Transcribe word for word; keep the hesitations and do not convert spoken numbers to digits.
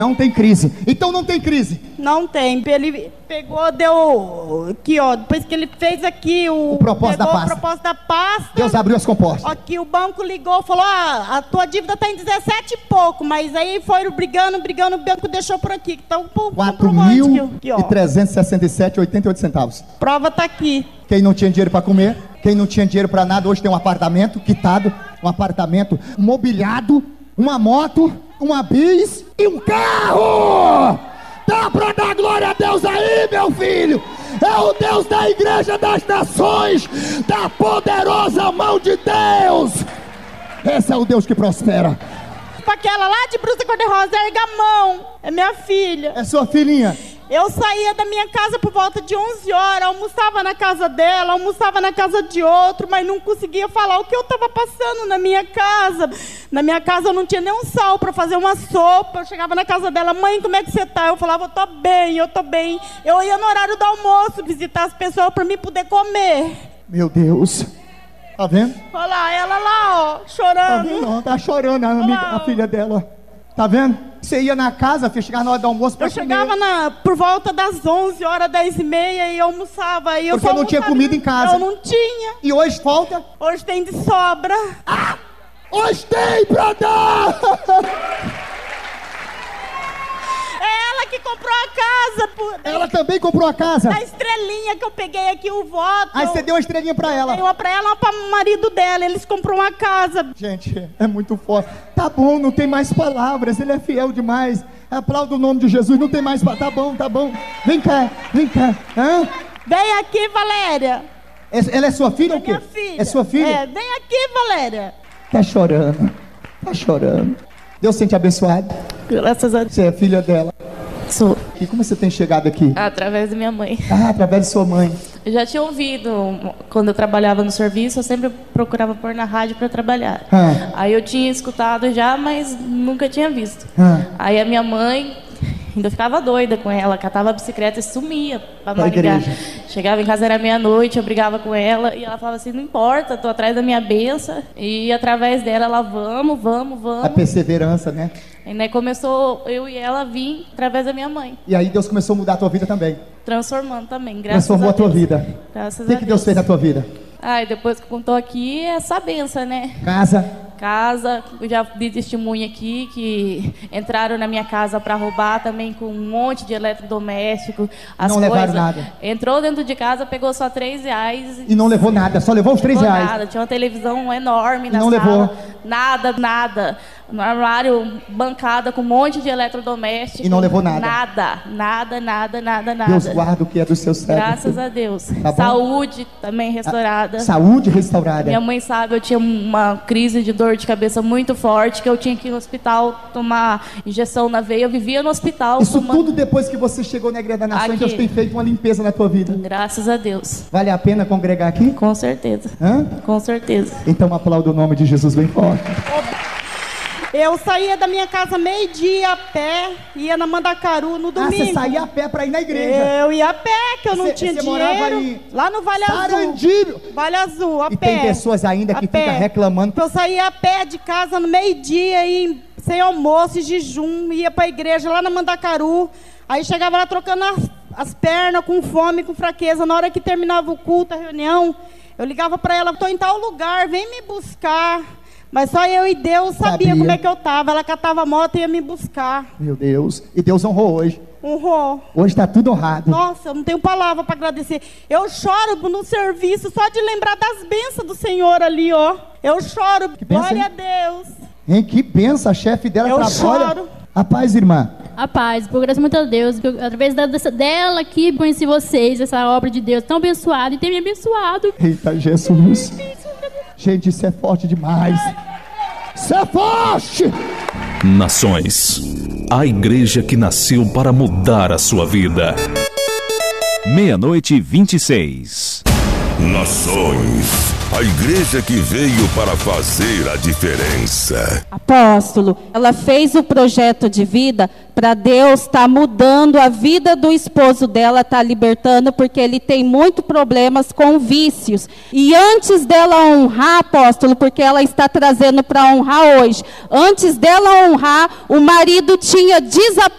Não tem crise. Então não tem crise. Não tem. Ele pegou, deu aqui, ó. Depois que ele fez aqui o, o propósito da pasta. O propósito da pasta. Deus abriu as compostas. Aqui o banco ligou, falou: ah, a tua dívida tá em dezessete e pouco, mas aí foram brigando, brigando, o banco deixou por aqui. Então, quatro mil trezentos e sessenta e sete reais e oitenta e oito centavos. Prova tá aqui. Quem não tinha dinheiro para comer, quem não tinha dinheiro para nada, hoje tem um apartamento quitado, um apartamento mobiliado, uma moto, uma bis e um carro. Dá pra dar glória a Deus aí, meu filho. É o Deus da Igreja das Nações, da poderosa mão de Deus. Esse é o Deus que prospera. Aquela lá de Bruça Cor-de-Rosa, erga a mão. É minha filha. É sua filhinha? Eu saía da minha casa por volta de onze horas, almoçava na casa dela, almoçava na casa de outro, mas não conseguia falar o que eu estava passando na minha casa. Na minha casa eu não tinha nem um sal para fazer uma sopa. Eu chegava na casa dela: mãe, como é que você tá? Eu falava: eu tô bem, eu tô bem. Eu ia no horário do almoço visitar as pessoas para mim poder comer. Meu Deus. Tá vendo? Olha lá, ela lá, ó, chorando. Tá vendo? Não, tá chorando a, amiga, a filha dela. Tá vendo? Você ia na casa, filho, chegava na hora do almoço pra eu comer. Eu chegava na, por volta das onze horas, dez e meia, e eu almoçava. E eu Porque eu não tinha comida em casa. Eu não tinha. E hoje falta? Hoje tem de sobra. Ah! Hoje tem pra dar! É ela que comprou a casa. Por... Ela também comprou a casa? A estrelinha que eu peguei aqui, o voto. Aí você deu uma estrelinha pra ela? Dei uma pra ela e uma pra marido dela. Eles comprou uma casa. Gente, é muito forte. Tá bom, não tem mais palavras. Ele é fiel demais. Aplauda o nome de Jesus. Não tem mais palavras. Tá bom, tá bom. Vem cá, vem cá. Hã? Vem aqui, Valéria. Ela é sua filha é ou o quê? Minha filha. É sua filha? É, vem aqui, Valéria. Tá chorando. Tá chorando. Deus tem te abençoado. Graças a Deus. Você é filha dela? Sou. E como você tem chegado aqui? Através da minha mãe. Ah, através de sua mãe. Eu já tinha ouvido, quando eu trabalhava no serviço, eu sempre procurava pôr na rádio para trabalhar. Ah. Aí eu tinha escutado já, mas nunca tinha visto. Ah. Aí a minha mãe, ainda ficava doida com ela, catava a bicicleta e sumia para Maringá. Chegava em casa, era meia-noite, eu brigava com ela e ela falava assim: não importa, tô atrás da minha benção. E através dela, ela, vamos, vamos, vamos. A perseverança, né? E né, começou eu e ela a vir através da minha mãe. E aí Deus começou a mudar a tua vida também? Transformando também, graças Transformou a Deus. a tua vida. Graças o que, a que Deus. Deus fez na tua vida? Ah, e depois que contou aqui, é essa benção, né? Casa. Casa, eu já dei testemunho aqui que entraram na minha casa para roubar também com um monte de eletrodoméstico. As não coisas. levaram nada. Entrou dentro de casa, pegou só três reais. E não levou nada, só levou os três levou reais. Nada. Tinha uma televisão enorme na e não sala. Levou. Nada, nada. No armário, bancada com um monte de eletrodoméstico. E não levou nada. Nada, nada, nada, nada, nada. Deus guarda o que é do seu servo. Graças a Deus. Tá Saúde também restaurada. A, saúde restaurada. Minha mãe sabe, eu tinha uma crise de dor de cabeça muito forte, que eu tinha que ir no hospital tomar injeção na veia. Eu vivia no hospital. Isso tomando... tudo depois que você chegou na Igreja da Nação, Deus tem feito uma limpeza na tua vida. Graças a Deus. Vale a pena congregar aqui? Com certeza. Hã? Com certeza. Então aplauda o nome de Jesus bem forte. Eu saía da minha casa meio-dia a pé, ia na Mandacaru no domingo. Ah, você saía a pé para ir na igreja? Eu ia a pé, que eu não cê, tinha cê dinheiro. Morava em... Lá no Vale Sarandíbio. Azul. Vale Azul, a e pé. E tem pessoas ainda que ficam reclamando. Eu saía a pé de casa no meio-dia, e sem almoço e jejum, ia para a igreja lá na Mandacaru. Aí chegava lá trocando as, as pernas, com fome, com fraqueza. Na hora que terminava o culto, a reunião, eu ligava para ela: estou em tal lugar, vem me buscar. Mas só eu e Deus sabia, sabia como é que eu estava. Ela catava a moto e ia me buscar. Meu Deus. E Deus honrou hoje. Honrou. Hoje está tudo honrado. Nossa, eu não tenho palavra para agradecer. Eu choro no serviço só de lembrar das bênçãos do Senhor ali, ó. Eu choro. Que benção, glória hein? a Deus. Hein, que benção. A chefe dela eu trabalha. Choro. A paz, irmã. A paz, por graça muito a Deus, através dessa, dela aqui conheci vocês, essa obra de Deus tão abençoada e tem me abençoado. Eita Jesus. Gente, isso é forte demais. Isso é forte. Nações, a igreja que nasceu para mudar a sua vida. Meia-noite e vinte e seis. Nações, a A igreja que veio para fazer a diferença. Apóstolo, ela fez o projeto de vida para Deus estar tá mudando a vida do esposo dela, tá libertando, porque ele tem muitos problemas com vícios. E antes dela honrar, apóstolo, porque ela está trazendo para honrar hoje, antes dela honrar, o marido tinha desaparecido.